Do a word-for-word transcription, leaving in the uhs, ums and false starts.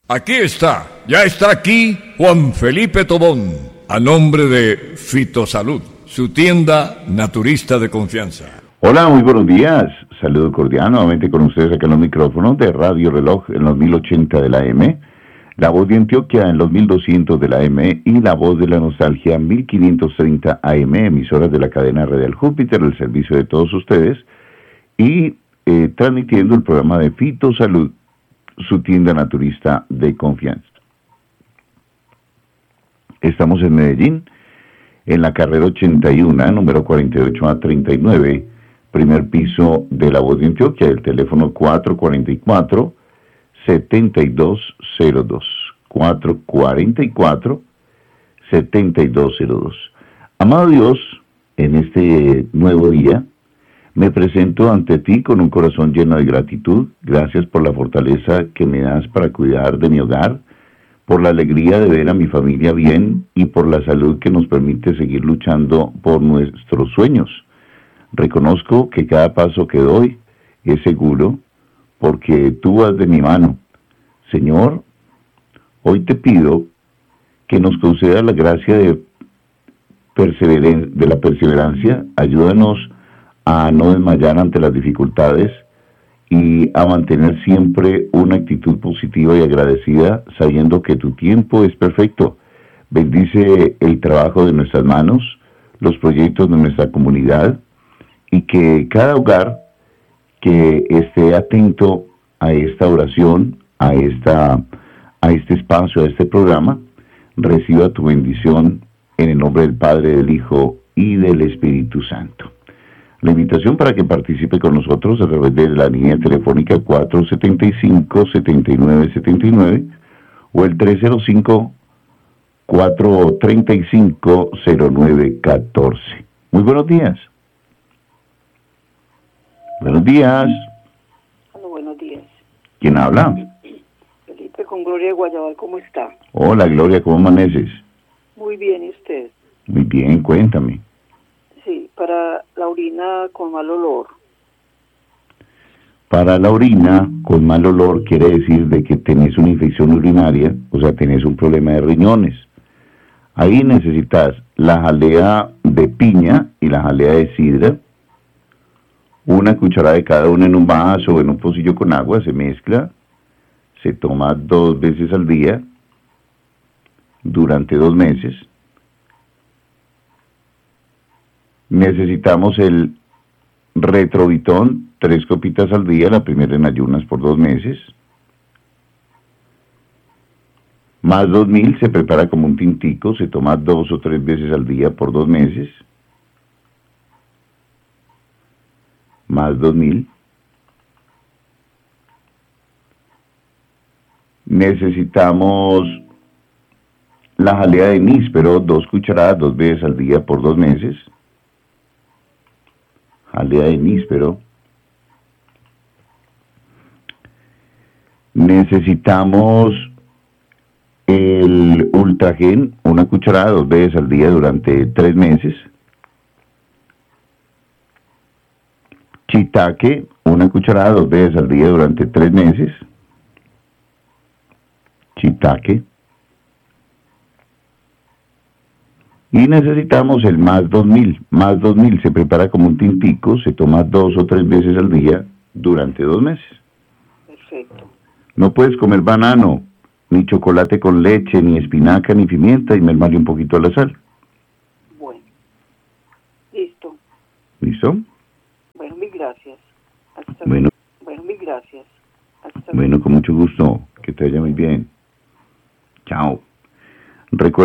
Aquí está, ya está aquí Juan Felipe Tobón, a nombre de Fitosalud, su tienda naturista de confianza. Hola, muy buenos días. Saludo cordial nuevamente con ustedes acá en los micrófonos de Radio Reloj en los mil ochenta de la A M, La Voz de Antioquia en los mil doscientos de la A M y La Voz de la Nostalgia mil quinientos treinta A M, emisoras de la cadena Radial Júpiter, el servicio de todos ustedes, y eh, transmitiendo el programa de Fitosalud, su tienda naturista de confianza. Estamos en Medellín, en la carrera ochenta y uno, número cuarenta y ocho A treinta y nueve, primer piso de La Voz de Antioquia, el teléfono cuatro cuatro cuatro, siete dos cero dos, cuatro cuatro cuatro, siete dos cero dos. Amado Dios, en este nuevo día, me presento ante ti con un corazón lleno de gratitud. Gracias por la fortaleza que me das para cuidar de mi hogar, por la alegría de ver a mi familia bien y por la salud que nos permite seguir luchando por nuestros sueños. Reconozco que cada paso que doy es seguro porque tú vas de mi mano. Señor, hoy te pido que nos conceda la gracia de, perseveren- de la perseverancia. Ayúdanos a no desmayar ante las dificultades y a mantener siempre una actitud positiva y agradecida, sabiendo que tu tiempo es perfecto. Bendice el trabajo de nuestras manos, los proyectos de nuestra comunidad, y que cada hogar que esté atento a esta oración, a, esta, a este espacio, a este programa, reciba tu bendición en el nombre del Padre, del Hijo y del Espíritu Santo. La invitación para que participe con nosotros a través de la línea telefónica cuatro siete cinco, siete nueve siete nueve o el tres cero cinco, cuatro tres cinco, cero nueve uno cuatro. Muy buenos días. Buenos días. Hola, buenos días. ¿Quién habla? Felipe con Gloria de Guayabal, ¿cómo está? Hola, Gloria, ¿cómo amaneces? Muy bien, ¿y usted? Muy bien, cuéntame. Sí, para la orina con mal olor. Para la orina con mal olor quiere decir de que tenés una infección urinaria, o sea, tenés un problema de riñones. Ahí necesitas la jalea de piña y la jalea de sidra, una cucharada de cada una en un vaso o en un pocillo con agua, se mezcla, se toma dos veces al día durante dos meses. Necesitamos el retrovitón, tres copitas al día, la primera en ayunas por dos meses. Más dos mil se prepara como un tintico, se toma dos o tres veces al día por dos meses. Más dos mil. Necesitamos la jalea de níspero, dos cucharadas, dos veces al día por dos meses. Jalea de níspero. Necesitamos el ultragen, una cucharada, dos veces al día durante tres meses. Shiitake, una cucharada, dos veces al día durante tres meses. Shiitake. Y necesitamos el más dos mil. Más dos mil se prepara como un tintico, se toma dos o tres veces al día durante dos meses. Perfecto. No puedes comer banano, ni chocolate con leche, ni espinaca, ni pimienta, y mermarle un poquito a la sal. Bueno. Listo. ¿Listo? Bueno, mil gracias. Hasta Bueno. Bueno, mil gracias. Hasta Bueno, con mucho gusto. Que te vaya muy bien. Chao. Recuerda